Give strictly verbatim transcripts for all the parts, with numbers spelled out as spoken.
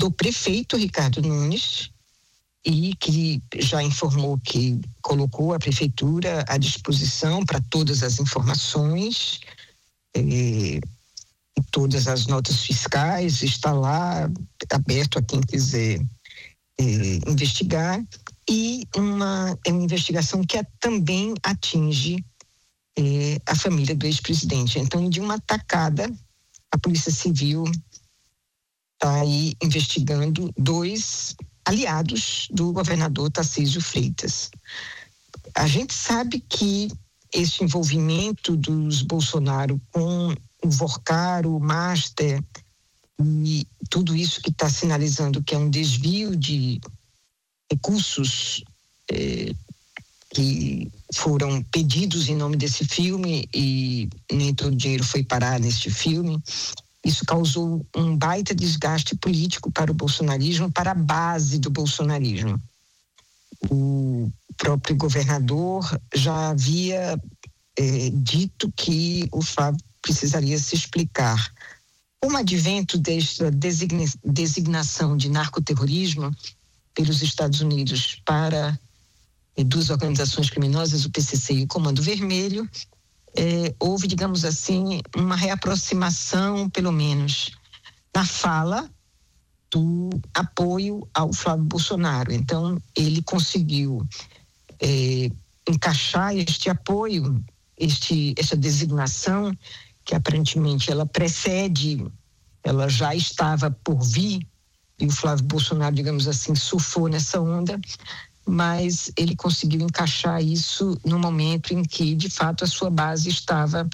do prefeito Ricardo Nunes, e que já informou que colocou a prefeitura à disposição para todas as informações, eh, todas as notas fiscais, está lá aberto a quem quiser eh, investigar, e uma, é uma investigação que também atinge eh, a família do ex-presidente. Então, de uma tacada, a Polícia Civil está aí investigando dois aliados do governador Tarcísio Freitas. A gente sabe que esse envolvimento dos Bolsonaro com o Vorcaro, o Master e tudo isso que está sinalizando que é um desvio de recursos eh, que foram pedidos em nome desse filme e nem todo o dinheiro foi parar neste filme. Isso causou um baita desgaste político para o bolsonarismo, para a base do bolsonarismo. O próprio governador já havia eh, dito que o Flávio precisaria se explicar. Com o advento desta designa, designação de narcoterrorismo pelos Estados Unidos para eh, duas organizações criminosas, o P C C e o Comando Vermelho, É, houve, digamos assim, uma reaproximação, pelo menos, na fala do apoio ao Flávio Bolsonaro. Então, ele conseguiu é, encaixar este apoio, este, essa designação, que aparentemente ela precede, ela já estava por vir, e o Flávio Bolsonaro, digamos assim, surfou nessa onda, mas ele conseguiu encaixar isso no momento em que, de fato, a sua base estava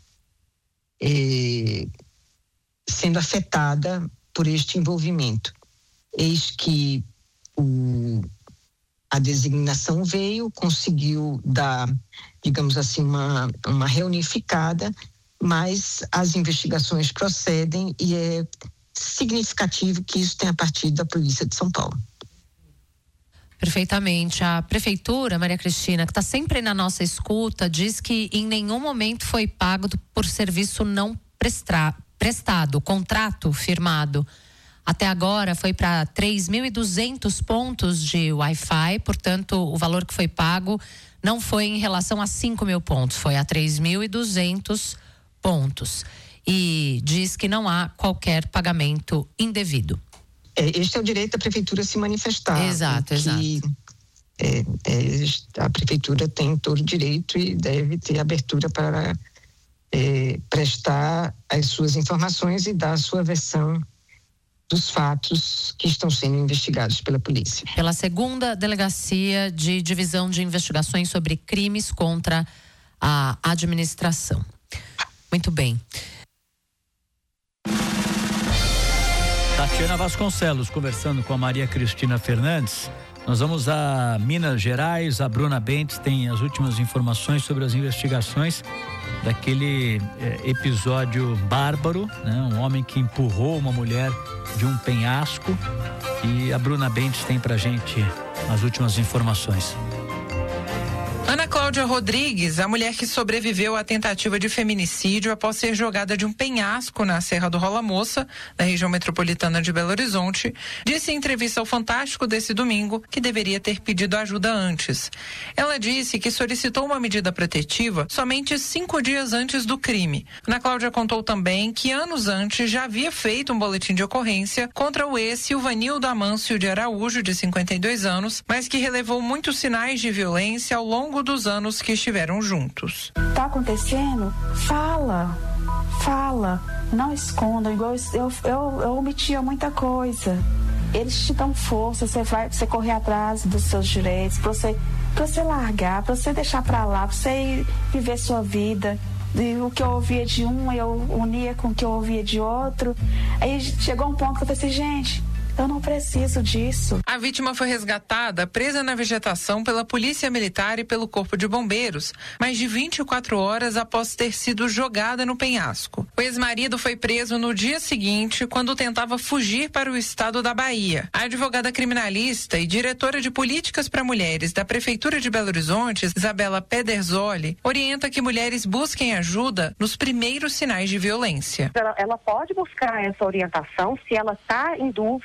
eh, sendo afetada por este envolvimento. Eis que o, a designação veio, conseguiu dar, digamos assim, uma, uma reunificada, mas as investigações procedem e é significativo que isso tenha partido da Polícia de São Paulo. Perfeitamente. A prefeitura, Maria Cristina, que está sempre na nossa escuta, diz que em nenhum momento foi pago por serviço não prestra, prestado, contrato firmado. Até agora foi para três mil e duzentos pontos de Wi-Fi, portanto, o valor que foi pago não foi em relação a cinco mil pontos, foi a três mil e duzentos pontos. E diz que não há qualquer pagamento indevido. Este é o direito da prefeitura se manifestar. Exato, que, exato. É, é, a prefeitura tem todo o direito e deve ter abertura para é, prestar as suas informações e dar a sua versão dos fatos que estão sendo investigados pela polícia. Pela segunda Delegacia de Divisão de Investigações sobre Crimes contra a Administração. Muito bem. Tatiana Vasconcelos conversando com a Maria Cristina Fernandes. Nós vamos a Minas Gerais. A Bruna Bentes tem as últimas informações sobre as investigações daquele eh, episódio bárbaro, né? Um homem que empurrou uma mulher de um penhasco, e a Bruna Bentes tem pra gente as últimas informações. Ana Cláudia Rodrigues, a mulher que sobreviveu à tentativa de feminicídio após ser jogada de um penhasco na Serra do Rola Moça, na região metropolitana de Belo Horizonte, disse em entrevista ao Fantástico desse domingo que deveria ter pedido ajuda antes. Ela disse que solicitou uma medida protetiva somente cinco dias antes do crime. Ana Cláudia contou também que anos antes já havia feito um boletim de ocorrência contra o ex-Silvanildo Amâncio de Araújo, de cinquenta e dois anos, mas que relevou muitos sinais de violência ao longo dos anos que estiveram juntos. Tá acontecendo? Fala, fala, não esconda, igual eu, eu, eu omitia muita coisa. Eles te dão força, você vai, você correr atrás dos seus direitos, pra você, pra você largar, pra você deixar pra lá, pra você ir viver sua vida. E o que eu ouvia de um, eu unia com o que eu ouvia de outro. Aí chegou um ponto que eu falei assim, gente, eu não preciso disso. A vítima foi resgatada, presa na vegetação pela Polícia Militar e pelo Corpo de Bombeiros, mais de vinte e quatro horas após ter sido jogada no penhasco. O ex-marido foi preso no dia seguinte, quando tentava fugir para o estado da Bahia. A advogada criminalista e diretora de políticas para mulheres da Prefeitura de Belo Horizonte, Isabela Pederzoli, orienta que mulheres busquem ajuda nos primeiros sinais de violência. Ela, ela pode buscar essa orientação se ela está em dúvida